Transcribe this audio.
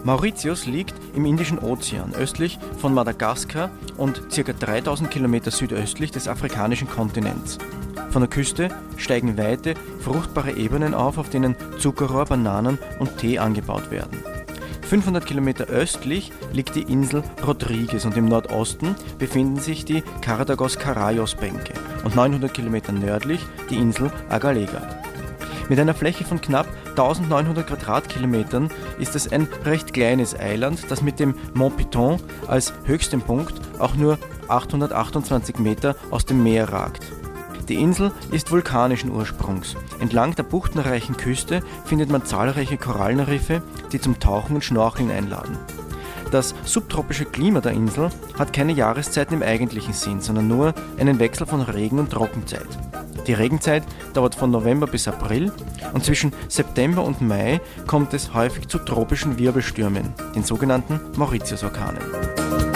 Mauritius liegt im Indischen Ozean, östlich von Madagaskar und ca. 3000 Kilometer südöstlich des afrikanischen Kontinents. Von der Küste steigen weite, fruchtbare Ebenen auf denen Zuckerrohr, Bananen und Tee angebaut werden. 500 Kilometer östlich liegt die Insel Rodrigues und im Nordosten befinden sich die Carradagos-Carayos-Bänke und 900 Kilometer nördlich die Insel Agalega. Mit einer Fläche von knapp 1900 Quadratkilometern ist es ein recht kleines Eiland, das mit dem Mont Piton als höchstem Punkt auch nur 828 Meter aus dem Meer ragt. Die Insel ist vulkanischen Ursprungs. Entlang der buchtenreichen Küste findet man zahlreiche Korallenriffe, die zum Tauchen und Schnorcheln einladen. Das subtropische Klima der Insel hat keine Jahreszeiten im eigentlichen Sinn, sondern nur einen Wechsel von Regen- und Trockenzeit. Die Regenzeit dauert von November bis April und zwischen September und Mai kommt es häufig zu tropischen Wirbelstürmen, den sogenannten Mauritius-Orkanen.